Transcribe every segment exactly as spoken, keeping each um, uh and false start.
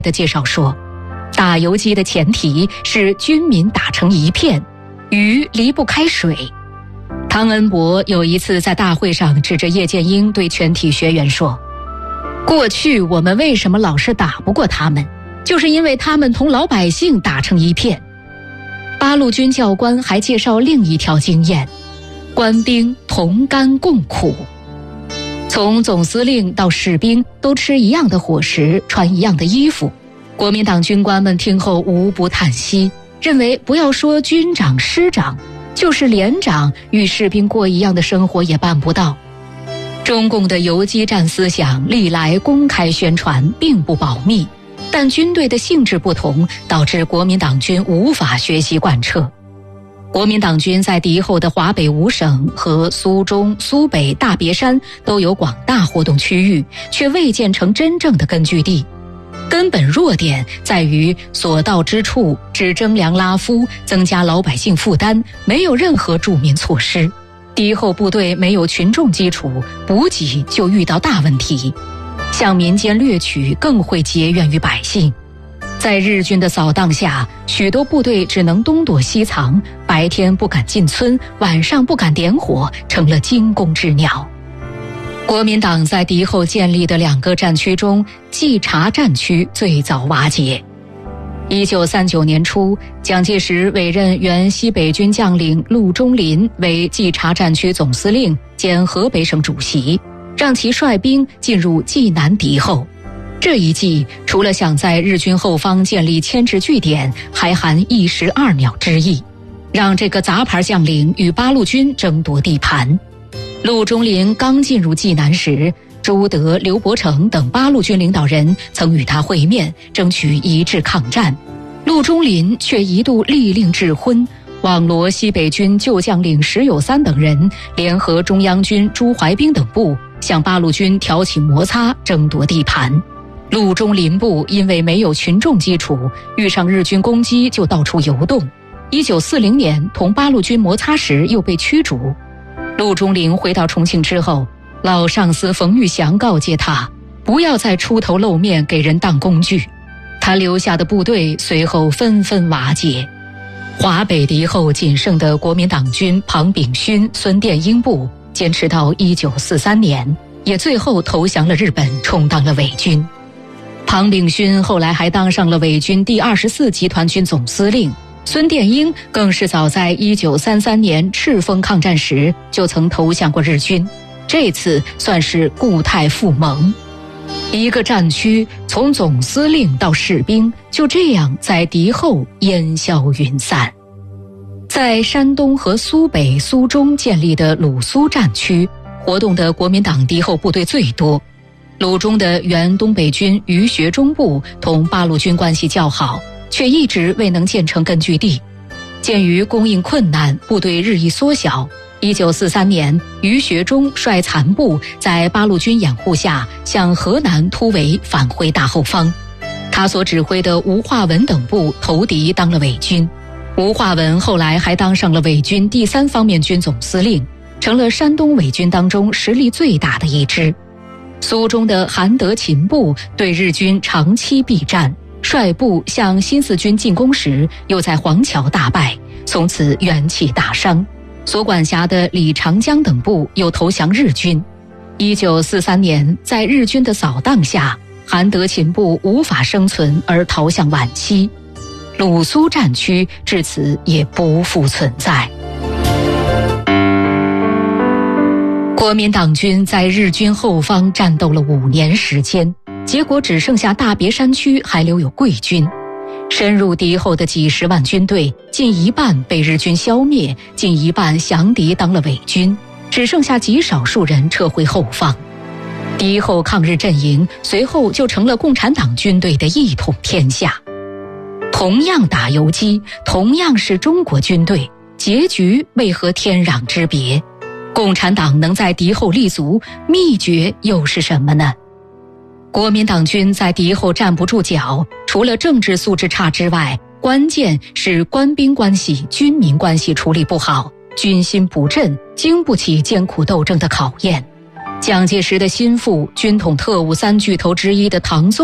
的介绍说，打游击的前提是军民打成一片，鱼离不开水。汤恩伯有一次在大会上指着叶剑英对全体学员说，过去我们为什么老是打不过他们，就是因为他们同老百姓打成一片。八路军教官还介绍另一条经验，官兵同甘共苦。从总司令到士兵都吃一样的伙食，穿一样的衣服。国民党军官们听后无不叹息，认为不要说军长师长，就是连长与士兵过一样的生活也办不到。中共的游击战思想历来公开宣传，并不保密，但军队的性质不同，导致国民党军无法学习贯彻。国民党军在敌后的华北五省和苏中、苏北、大别山都有广大活动区域，却未建成真正的根据地。根本弱点在于所到之处只征粮拉夫，增加老百姓负担，没有任何助民措施。敌后部队没有群众基础，补给就遇到大问题。向民间掠取更会结怨于百姓。在日军的扫荡下，许多部队只能东躲西藏，白天不敢进村，晚上不敢点火，成了惊弓之鸟。国民党在敌后建立的两个战区中，冀察战区最早瓦解。一九三九年初，蒋介石委任原西北军将领陆中麟为冀察战区总司令兼河北省主席，让其率兵进入冀南敌后。这一计除了想在日军后方建立牵制据点，还含一石二鸟之意，让这个杂牌将领与八路军争夺地盘。陆中麟刚进入冀南时，朱德、刘伯承等八路军领导人曾与他会面，争取一致抗战。陆中麟却一度力令智昏，网罗西北军旧将领石友三等人，联合中央军朱怀彬等部，向八路军挑起摩擦，争夺地盘。陆中麟部因为没有群众基础，遇上日军攻击就到处游动。一九四零年同八路军摩擦时又被驱逐。陆中麟回到重庆之后，老上司冯玉祥告诫他，不要再出头露面给人当工具。他留下的部队随后纷纷瓦解。华北敌后仅剩的国民党军庞炳勋、孙殿英部坚持到一九四三年，也最后投降了日本，充当了伪军。庞炳勋后来还当上了伪军第二十四集团军总司令，孙殿英更是早在一九三三年赤峰抗战时就曾投降过日军，这次算是固态复萌。一个战区从总司令到士兵，就这样在敌后烟消云散。在山东和苏北、苏中建立的鲁苏战区，活动的国民党敌后部队最多。鲁中的原东北军于学忠部同八路军关系较好，却一直未能建成根据地。鉴于供应困难，部队日益缩小。一九四三年，于学忠率残部在八路军掩护下向河南突围，返回大后方。他所指挥的吴化文等部投敌当了伪军。吴化文后来还当上了伪军第三方面军总司令，成了山东伪军当中实力最大的一支。苏中的韩德勤部对日军长期避战，率部向新四军进攻时，又在黄桥大败，从此元气大伤。所管辖的李长江等部又投降日军。一九四三年，在日军的扫荡下，韩德勤部无法生存而逃向皖西，鲁苏战区至此也不复存在。国民党军在日军后方战斗了五年时间，结果只剩下大别山区还留有桂军。深入敌后的几十万军队，近一半被日军消灭，近一半降敌当了伪军，只剩下极少数人撤回后方。敌后抗日阵营随后就成了共产党军队的一统天下。同样打游击，同样是中国军队，结局为何天壤之别？共产党能在敌后立足，秘诀又是什么呢？国民党军在敌后站不住脚，除了政治素质差之外，关键是官兵关系、军民关系处理不好，军心不振，经不起艰苦斗争的考验。蒋介石的心腹、军统特务三巨头之一的唐纵，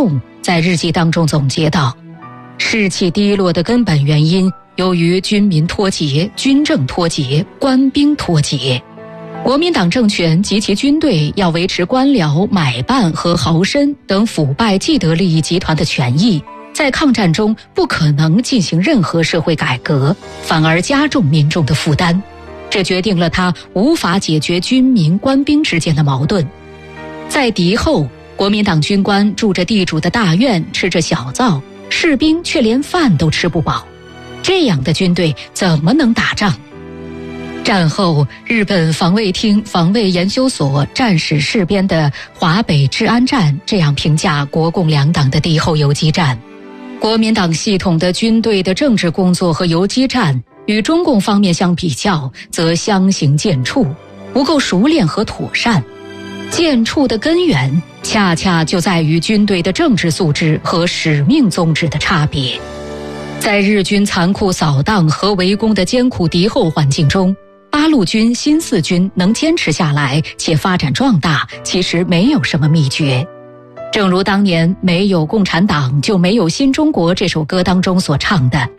在日记当中总结道，士气低落的根本原因由于军民脱节、军政脱节、官兵脱节。国民党政权及其军队要维持官僚、买办和豪绅等腐败既得利益集团的权益，在抗战中不可能进行任何社会改革，反而加重民众的负担。这决定了他无法解决军民官兵之间的矛盾。在敌后，国民党军官住着地主的大院，吃着小灶，士兵却连饭都吃不饱。这样的军队怎么能打仗？战后，日本防卫厅防卫研究所战史事编的华北治安战这样评价国共两党的敌后游击战：国民党系统的军队的政治工作和游击战与中共方面相比较，则相形见绌，不够熟练和妥善。见绌的根源恰恰就在于军队的政治素质和使命宗旨的差别。在日军残酷扫荡和围攻的艰苦敌后环境中，八路军新四军能坚持下来且发展壮大，其实没有什么秘诀。正如当年没有共产党就没有新中国这首歌当中所唱的，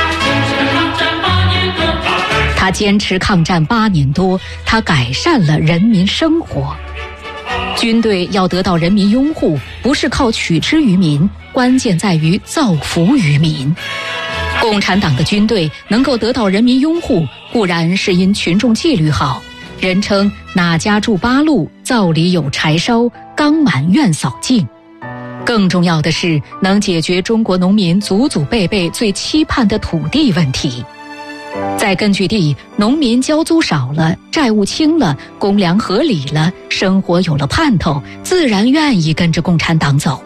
他坚持抗战八年多，他改善了人民生活。军队要得到人民拥护，不是靠取之于民，关键在于造福于民。共产党的军队能够得到人民拥护，固然是因群众纪律好，人称哪家住八路，灶里有柴烧，缸满院扫净。更重要的是，能解决中国农民祖祖辈辈最期盼的土地问题。在根据地，农民交租少了，债务轻了，公粮合理了，生活有了盼头，自然愿意跟着共产党走。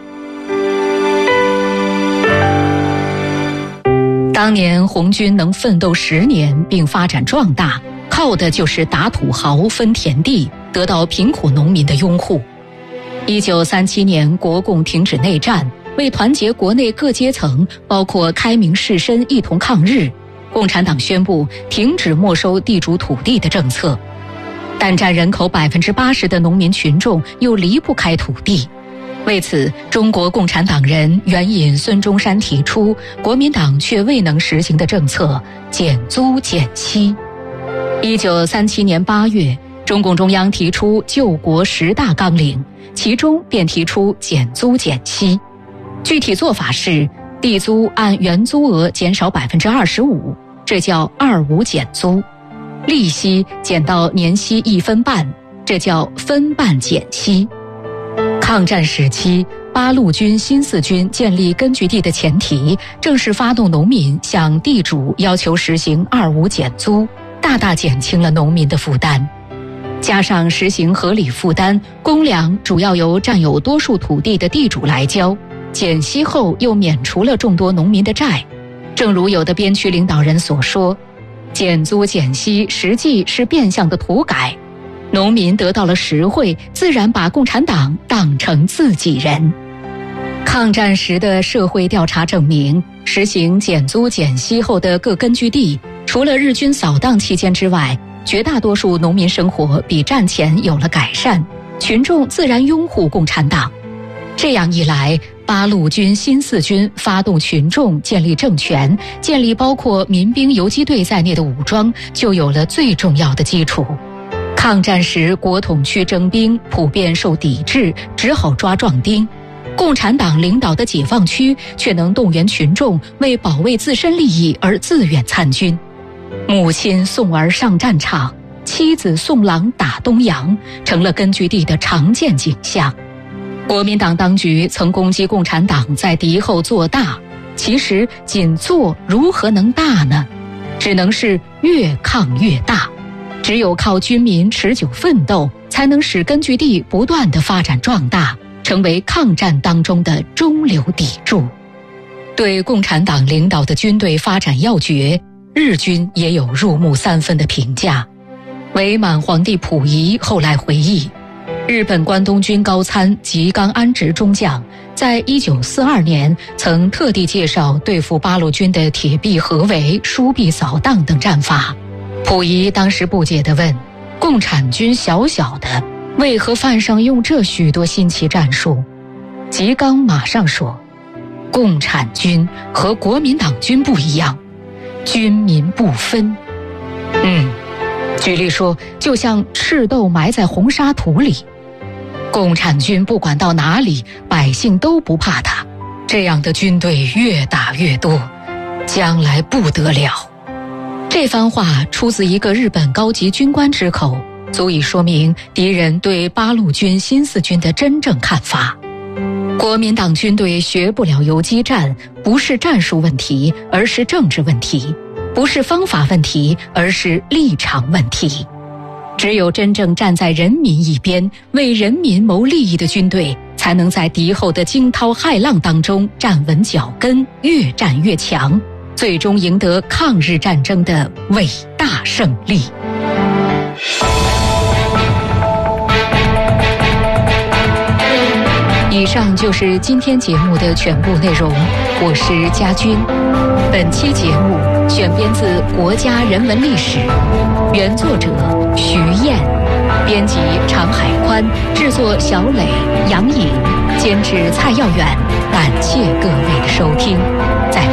当年红军能奋斗十年并发展壮大，靠的就是打土豪、分田地，得到贫苦农民的拥护。一九三七年，国共停止内战，为团结国内各阶层，包括开明士绅一同抗日，共产党宣布停止没收地主土地的政策。但占人口百分之八十的农民群众又离不开土地。为此，中国共产党人援引孙中山提出国民党却未能实行的政策——减租减息。一九三七年八月，中共中央提出救国十大纲领，其中便提出减租减息。具体做法是，地租按原租额减少百分之二十五，这叫二五减租；利息减到年息一分半，这叫分半减息。抗战时期，八路军新四军建立根据地的前提，正是发动农民向地主要求实行二五减租，大大减轻了农民的负担。加上实行合理负担，公粮主要由占有多数土地的地主来交，减息后又免除了众多农民的债。正如有的边区领导人所说，减租减息实际是变相的土改，农民得到了实惠，自然把共产党当成自己人。抗战时的社会调查证明，实行减租减息后的各根据地，除了日军扫荡期间之外，绝大多数农民生活比战前有了改善，群众自然拥护共产党。这样一来，八路军新四军发动群众建立政权，建立包括民兵游击队在内的武装，就有了最重要的基础。抗战时，国统区征兵普遍受抵制，只好抓壮丁。共产党领导的解放区却能动员群众为保卫自身利益而自愿参军。母亲送儿上战场，妻子送郎打东洋，成了根据地的常见景象。国民党当局曾攻击共产党在敌后做大，其实仅做如何能大呢？只能是越抗越大。只有靠军民持久奋斗，才能使根据地不断地发展壮大，成为抗战当中的中流砥柱。对共产党领导的军队发展要诀，日军也有入木三分的评价。伪满皇帝溥仪后来回忆，日本关东军高参吉冈安直中将在一九四二年曾特地介绍对付八路军的铁壁合围、疏壁扫荡等战法。溥仪当时不解地问，共产军小小的，为何犯上用这许多新奇战术？吉冈马上说， 共产军和国民党军不一样，军民不分。嗯，举例说，就像赤豆埋在红沙土里，共产军不管到哪里，百姓都不怕他。这样的军队越打越多，将来不得了。这番话出自一个日本高级军官之口，足以说明敌人对八路军新四军的真正看法。国民党军队学不了游击战，不是战术问题，而是政治问题；不是方法问题，而是立场问题。只有真正站在人民一边，为人民谋利益的军队，才能在敌后的惊涛骇浪当中站稳脚跟，越战越强，最终赢得抗日战争的伟大胜利。以上就是今天节目的全部内容，我是佳君。本期节目选编自《国家人文历史》，原作者徐燕，编辑常海宽，制作小磊、杨颖，监制蔡耀远。感谢各位的收听。